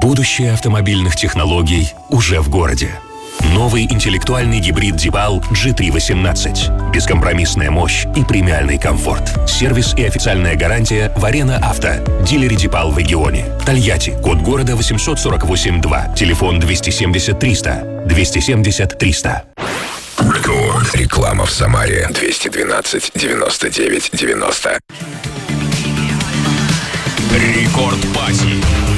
Будущее автомобильных технологий уже в городе. Новый интеллектуальный гибрид Deepal GT18. Бескомпромиссная мощь и премиальный комфорт. Сервис и официальная гарантия в Арена Авто. Дилере Deepal в регионе. Тольятти. Код города 848-2. Телефон 270-300. 270-300. Рекорд. Реклама в Самаре. 212 99 90. Рекорд Пати.